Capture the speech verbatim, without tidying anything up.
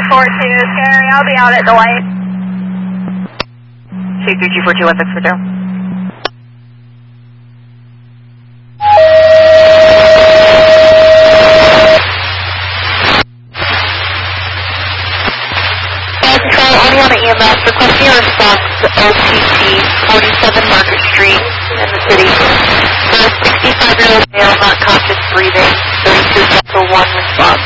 four two, Scary, I'll be out at the light. two three two four two one six four two. Control, Indiana E M S, requesting a response to O T C forty-seven Market Street in the city. For a sixty-five-year-old male not conscious breathing, thirty-two Delta one response.